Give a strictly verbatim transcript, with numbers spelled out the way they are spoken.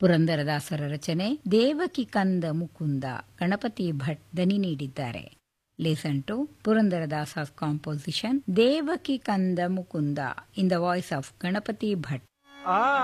ಪುರಂದರದಾಸರ ರಚನೆ ದೇವಕಿ ಕಂದ ಮುಕುಂದ. ಗಣಪತಿ ಭಟ್ ದನಿ ನೀಡಿದ್ದಾರೆ. ಲಿಸನ್ ಟು ಪುರಂದರದಾಸ's composition ದೇವಕಿ ಕಂದ Mukunda in the voice of Ganapati Bhat.